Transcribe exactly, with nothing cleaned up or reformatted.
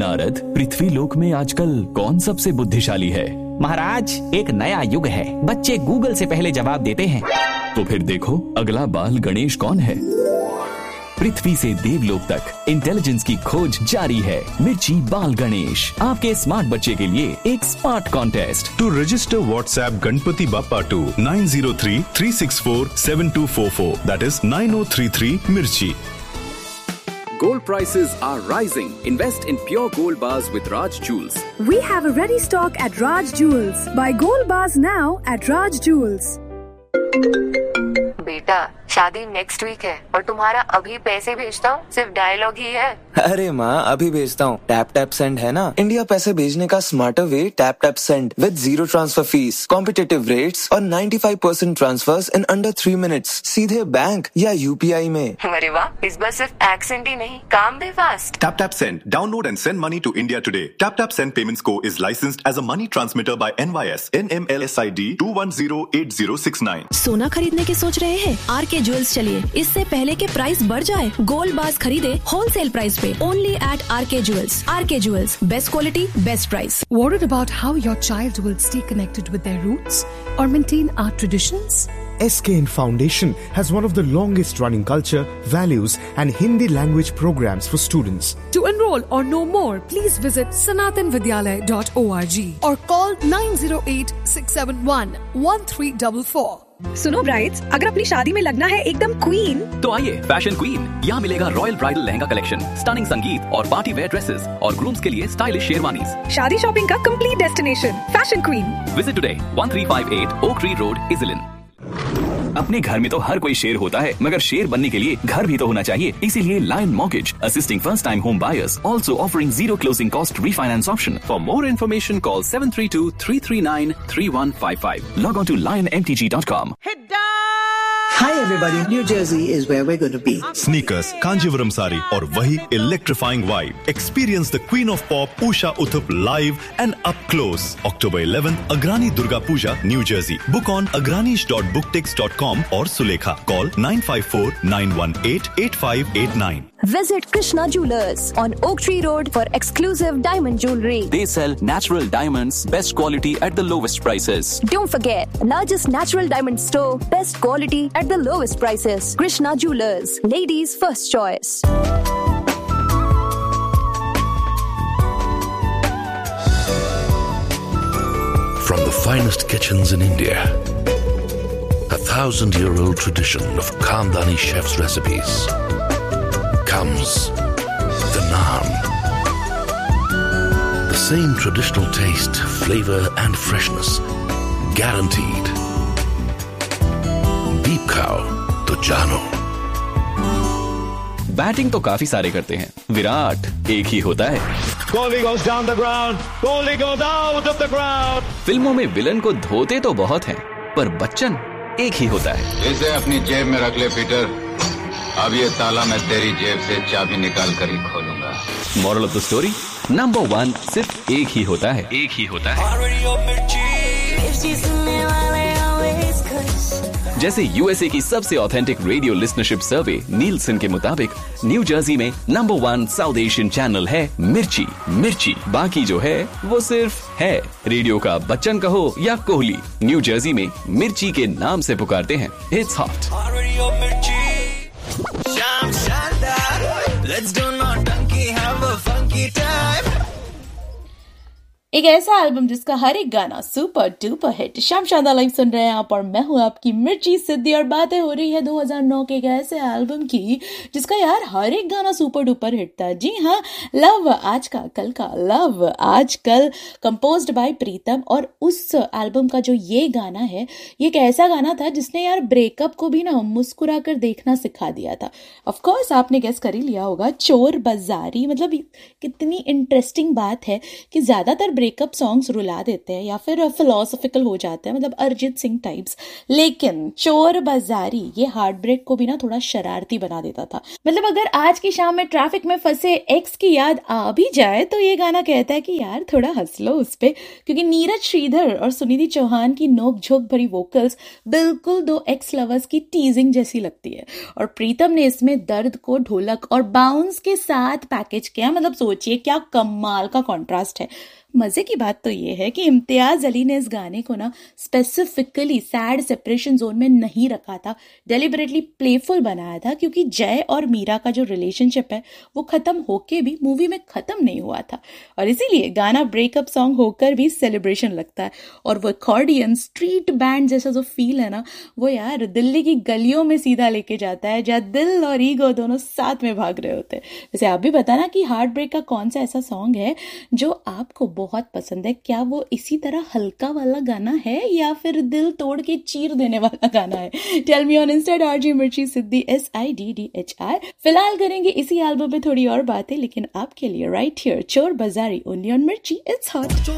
नारद, पृथ्वी लोक में आजकल कौन सबसे बुद्धिशाली है? महाराज, एक नया युग है, बच्चे गूगल से पहले जवाब देते हैं। तो फिर देखो, अगला बाल गणेश कौन है? पृथ्वी से देवलोक तक इंटेलिजेंस की खोज जारी है। मिर्ची बाल गणेश, आपके स्मार्ट बच्चे के लिए एक smart contest. To register WhatsApp Ganpati Bappa to nine zero three three six four seven to four four, that is nine O three three मिर्ची। Gold prices are rising. Invest in pure gold bars with Raj Jewels. We have a ready stock at Raj Jewels. Buy gold bars now at Raj Jewels. बेटा, शादी next week है और तुम्हारा अभी पैसे भेजता हूँ सिर्फ डायलॉग ही है। अरे माँ, अभी भेजता हूँ। टैप टैप सेंड है ना, इंडिया पैसे भेजने का smarter way. Tap tap send with zero transfer fees, competitive rates और ninety five percent transverse in under three minutes, सीधे बैंक या यूपीआई में। अरे वाह, इस बार सिर्फ एक्सेंट ही नहीं, काम भी fast. Tap Tap Send. Download and send money to India today. Tap Tap Send Payments Co is licensed as a money transmitter by N Y S N M L S I D two one zero eight zero six nine. सोना खरीदने की सोच रहे हैं? Are के jewels चलिए, इससे पहले के प्राइस बढ़ जाए। गोल्ड बार्स खरीदे होलसेल प्राइस पे, ओनली एट आर के ज्वेल्स। आर के jewels, best quality, best price. Worried about how your child will stay connected with their roots or maintain our traditions? S K N Foundation has one of the longest running culture, values and Hindi language programs for students. To enroll or know more, please visit sanatan vidyalaya dot org or call nine zero eight six seven one one three four four. सुनो brides, अगर अपनी शादी में लगना है एकदम queen, तो आइए फैशन क्वीन, यहाँ मिलेगा royal bridal lehenga collection, stunning संगीत और पार्टी वेयर ड्रेसेस और ग्रूम्स के लिए स्टाइलिश शेरवानीज। शादी शॉपिंग का complete destination, fashion queen. Visit today one three five eight oak tree road, इजलिन। अपने घर में तो हर कोई शेर होता है, मगर शेर बनने के लिए घर भी तो होना चाहिए। इसीलिए lion mortgage assisting first time home buyers, also offering zero closing cost refinance option. For more information, call seven three two three three nine three one five five. Log on to lion m t g dot com. Hi everybody, New Jersey is where we're going to be. Sneakers, Kanjivaram sari और वही electrifying vibe. Experience the Queen of Pop, Usha Uthup live and up close. October eleventh, Agrani Durga Puja, New Jersey. Book on agranish dot booktix dot com or Sulekha. Call nine five four nine one eight eight five eight nine. Visit Krishna Jewelers on Oak Tree Road for exclusive diamond jewelry. They sell natural diamonds, best quality at the lowest prices. Don't forget, largest natural diamond store, best quality at the lowest prices. Krishna Jewelers, ladies' first choice. From the finest kitchens in India, a thousand-year-old tradition of Khandani chefs' recipes, comes the naan. The same traditional taste, flavor and freshness, guaranteed. Deep Cow to Jano. Batting तो काफी सारे करते हैं, विराट एक ही होता है। Kohli goes down the ground. Kohli goes out of the ground. फिल्मों में विलन को धोते तो बहुत हैं, पर बच्चन एक ही होता है। इसे अपनी जेब में रख ले पीटर, अब ये ताला मैं तेरी जेब से चाबी निकाल कर ही खोलूंगा। Moral of the story, number one सिर्फ एक ही होता है, एक ही होता है। जैसे यूएसए की सबसे ऑथेंटिक रेडियो लिसनरशिप सर्वे नीलसन के मुताबिक न्यू जर्सी में number one south Asian channel है मिर्ची। मिर्ची बाकी जो है वो सिर्फ है। रेडियो का बच्चन कहो या कोहली, न्यू जर्सी में मिर्ची के नाम से पुकारते हैं। It's hot. एक ऐसा एल्बम जिसका हर एक गाना सुपर डुपर हिट। शाम शानदार लाइव सुन रहे हैं आप और मैं हूं आपकी मिर्ची सिद्धि और बातें हो रही है दो हज़ार नौ के एक ऐसे एल्बम की जिसका यार हर एक गाना सुपर डुपर हिट था। जी हाँ, लव आज का कल का लव आज कल कंपोज्ड बाय प्रीतम। और उस एल्बम का जो ये गाना है, ये एक ऐसा गाना था जिसने यार ब्रेकअप को भी ना मुस्कुरा कर देखना सिखा दिया था। ऑफकोर्स आपने गेस कर ही लिया होगा, चोर बाजारी। मतलब कितनी इंटरेस्टिंग बात है कि ज्यादातर ब्रेकअप सॉन्ग्स रुला देते हैं या फिर फिलोसॉफिकल हो जाते हैं, मतलब अरिजीत सिंह टाइप्स, लेकिन चोर बाजारी ये हार्ट ब्रेक को भी ना थोड़ा शरारती बना देता था। मतलब अगर आज की शाम में ट्रैफिक में फंसे एक्स की याद आ भी जाए तो ये गाना कहता है कि यार थोड़ा हंस लो उस पे, क्योंकि नीरज श्रीधर और सुनिधि चौहान की नोक झोंक भरी वोकल्स बिल्कुल दो एक्स लवर्स की टीजिंग जैसी लगती है। और प्रीतम ने इसमें दर्द को ढोलक और बाउंस के साथ पैकेज किया, मतलब सोचिए क्या कमाल का कॉन्ट्रास्ट है। मजे की बात तो ये है कि इम्तियाज अली ने इस गाने को ना स्पेसिफिकली सैड सेपरेशन जोन में नहीं रखा था, डेलिबरेटली प्लेफुल बनाया था, क्योंकि जय और मीरा का जो रिलेशनशिप है वो खत्म होके भी मूवी में खत्म नहीं हुआ था, और इसीलिए गाना ब्रेकअप सॉन्ग होकर भी सेलिब्रेशन लगता है। और वो अकॉर्डियन स्ट्रीट बैंड जैसा जो फील है ना, वो यार दिल्ली की गलियों में सीधा लेके जाता है, जहाँ दिल और ईगो दोनों साथ में भाग रहे होते हैं। वैसे आप भी बताना कि हार्ट ब्रेक का कौन सा ऐसा सॉन्ग है जो आपको बहुत पसंद है। क्या वो इसी तरह हल्का वाला गाना है या फिर दिल तोड़ के चीर देने वाला गाना है? Tell me on Insta RG मिर्ची सिद्धि S I D D H R. फिलहाल करेंगे इसी एल्बम पे थोड़ी और बातें, लेकिन आपके लिए राइट हियर चोर बाजारी ओनली ऑन मिर्ची, इट्स हॉट।